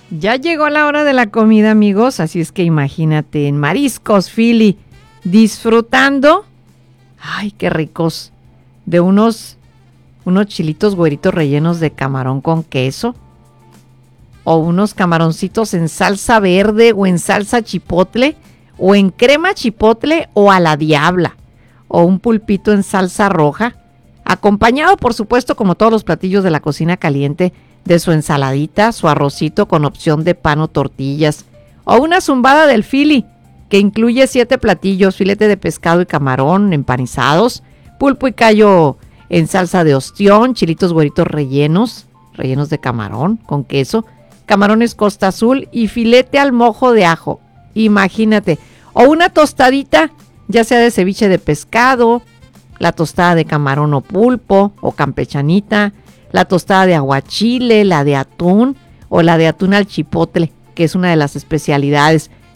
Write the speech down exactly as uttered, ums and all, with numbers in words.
Ya llegó la hora de la comida, amigos, así es que imagínate en Mariscos Philly disfrutando, ay, qué ricos, de unos, unos chilitos güeritos rellenos de camarón con queso, o unos camaroncitos en salsa verde o en salsa chipotle, o en crema chipotle o a la diabla, o un pulpito en salsa roja, acompañado, por supuesto, como todos los platillos de la cocina caliente, de su ensaladita, su arrocito con opción de pan o tortillas, o una zumbada del Philly, que incluye siete platillos: filete de pescado y camarón empanizados, pulpo y callo en salsa de ostión, chilitos güeritos rellenos, rellenos de camarón con queso, camarones Costa Azul y filete al mojo de ajo. Imagínate, o una tostadita, ya sea de ceviche de pescado, la tostada de camarón o pulpo o campechanita, la tostada de aguachile, la de atún o la de atún al chipotle, que es una de las especialidades.